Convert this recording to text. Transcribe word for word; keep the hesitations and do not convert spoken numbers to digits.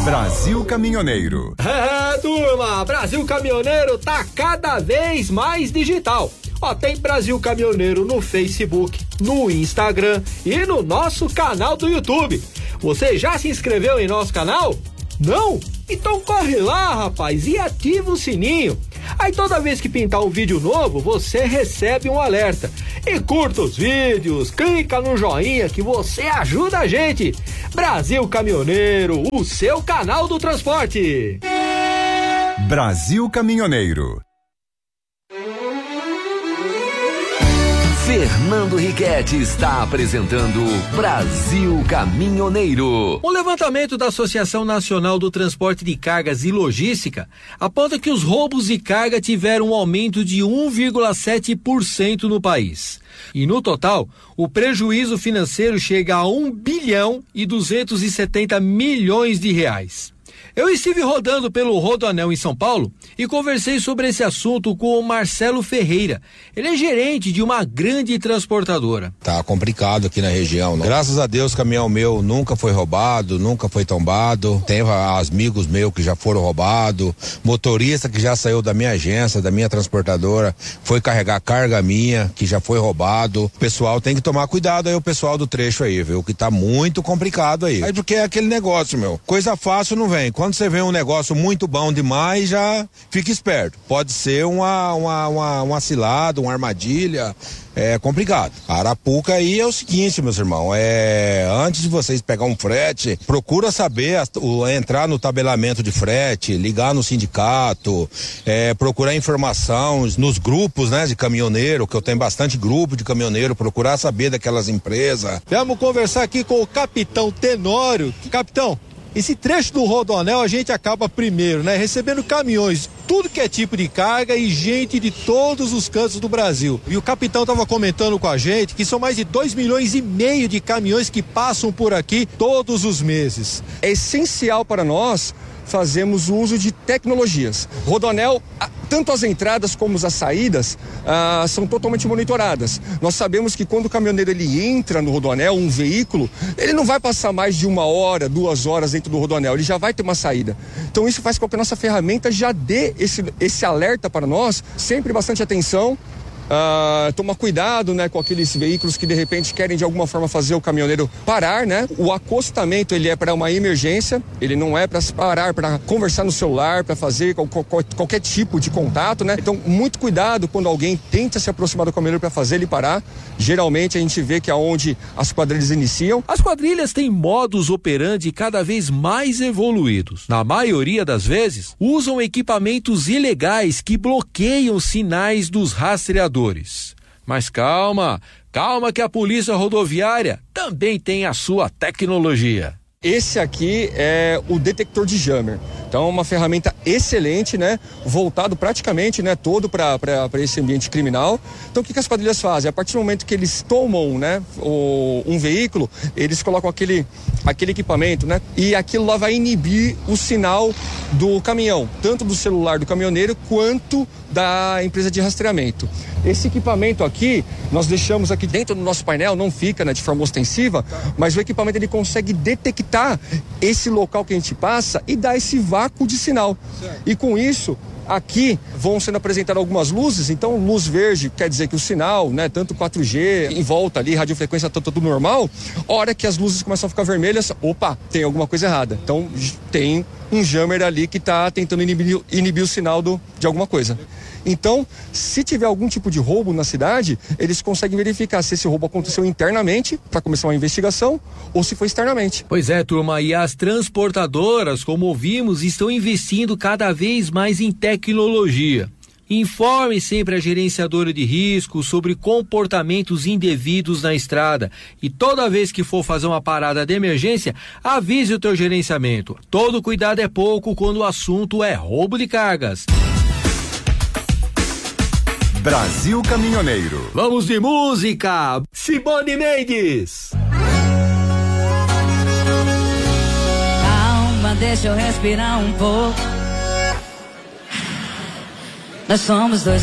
Brasil Caminhoneiro. É, turma, Brasil Caminhoneiro tá cada vez mais digital. Ó, tem Brasil Caminhoneiro no Facebook, no Instagram e no nosso canal do YouTube. Você já se inscreveu em nosso canal? Não? Então corre lá, rapaz, e ativa o sininho. Aí toda vez que pintar um vídeo novo, você recebe um alerta. E curta os vídeos, clica no joinha que você ajuda a gente. Brasil Caminhoneiro, o seu canal do transporte. Brasil Caminhoneiro. Fernando Riquetti está apresentando Brasil Caminhoneiro. Um levantamento da Associação Nacional do Transporte de Cargas e Logística aponta que os roubos de carga tiveram um aumento de um vírgula sete por cento no país. E no total, o prejuízo financeiro chega a um bilhão e duzentos e setenta milhões de reais. Eu estive rodando pelo Rodoanel em São Paulo e conversei sobre esse assunto com o Marcelo Ferreira. Ele é gerente de uma grande transportadora. Tá complicado aqui na região, não? Graças a Deus, caminhão meu nunca foi roubado, nunca foi tombado. Tem amigos meus que já foram roubados, motorista que já saiu da minha agência, da minha transportadora, foi carregar carga minha, que já foi roubado. O pessoal tem que tomar cuidado aí, o pessoal do trecho aí, viu? Que tá muito complicado aí. Aí porque é aquele negócio, meu. Coisa fácil não vem. Quando você vê um negócio muito bom demais, já fica esperto. Pode ser uma, uma, uma, uma cilada, uma armadilha, é complicado. A Arapuca aí é o seguinte, meus irmãos, é, antes de vocês pegar um frete, procura saber, o, entrar no tabelamento de frete, ligar no sindicato, é, procurar informação nos grupos, né, de caminhoneiro, que eu tenho bastante grupo de caminhoneiro, procurar saber daquelas empresas. Vamos conversar aqui com o capitão Tenório. Capitão, esse trecho do Rodoanel a gente acaba primeiro, né? Recebendo caminhões, tudo que é tipo de carga e gente de todos os cantos do Brasil. E o capitão estava comentando com a gente que são mais de dois milhões e meio de caminhões que passam por aqui todos os meses. É essencial para nós fazermos o uso de tecnologias. Rodoanel, tanto as entradas como as saídas ah, são totalmente monitoradas. Nós sabemos que quando o caminhoneiro ele entra no Rodoanel, um veículo, ele não vai passar mais de uma hora, duas horas dentro do Rodoanel, ele já vai ter uma saída. Então isso faz com que a nossa ferramenta já dê esse, esse alerta para nós, sempre bastante atenção. Uh, tomar cuidado, né, com aqueles veículos que de repente querem de alguma forma fazer o caminhoneiro parar, né? O acostamento ele é para uma emergência, ele não é para parar, para conversar no celular, para fazer qual, qual, qualquer tipo de contato, né? Então muito cuidado quando alguém tenta se aproximar do caminhoneiro para fazer ele parar. Geralmente a gente vê que é onde as quadrilhas iniciam. As quadrilhas têm modus operandi cada vez mais evoluídos. Na maioria das vezes, usam equipamentos ilegais que bloqueiam sinais dos rastreadores. Mas calma, calma que a Polícia Rodoviária também tem a sua tecnologia. Esse aqui é o detector de jammer. Então é uma ferramenta excelente, né? Voltado praticamente, né, todo para esse ambiente criminal. Então o que, que as quadrilhas fazem? A partir do momento que eles tomam, né, o, um veículo, eles colocam aquele, aquele equipamento, né? E aquilo lá vai inibir o sinal do caminhão, tanto do celular do caminhoneiro quanto da empresa de rastreamento. Esse equipamento aqui, nós deixamos aqui dentro do nosso painel, não fica, né, de forma ostensiva, mas o equipamento ele consegue detectar esse local que a gente passa e dar esse vácuo de sinal. Certo. E com isso, aqui vão sendo apresentadas algumas luzes, então luz verde quer dizer que o sinal, né, tanto quatro G, em volta ali, radiofrequência tá tudo normal, hora que as luzes começam a ficar vermelhas, opa, tem alguma coisa errada. Então tem um jammer ali que está tentando inibir, inibir o sinal do, de alguma coisa. Então, se tiver algum tipo de roubo na cidade, eles conseguem verificar se esse roubo aconteceu internamente, para começar uma investigação, ou se foi externamente. Pois é, turma, e as transportadoras, como ouvimos, estão investindo cada vez mais em tecnologia. Informe sempre a gerenciadora de risco sobre comportamentos indevidos na estrada e toda vez que for fazer uma parada de emergência, avise o teu gerenciamento. Todo cuidado é pouco quando o assunto é roubo de cargas. Brasil Caminhoneiro. Vamos de música! Simone Mendes! Calma, deixa eu respirar um pouco. Nós somos dois